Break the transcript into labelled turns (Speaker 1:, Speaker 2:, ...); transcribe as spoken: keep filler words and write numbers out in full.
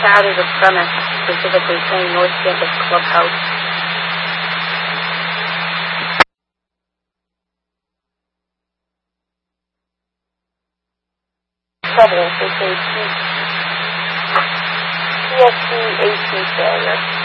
Speaker 1: chat is a premise, specifically saying North Campus Clubhouse. Trouble, they say P S C A C failure.